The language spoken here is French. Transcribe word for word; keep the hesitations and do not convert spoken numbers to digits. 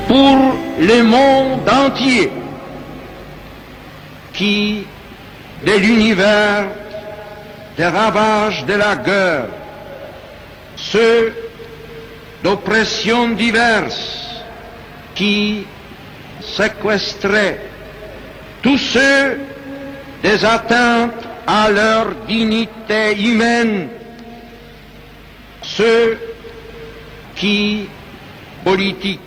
pour le monde entier qui, de l'univers, des ravages de la guerre, ceux d'oppressions diverses qui séquestraient tous ceux des atteintes à leur dignité humaine, ceux qui, politiques,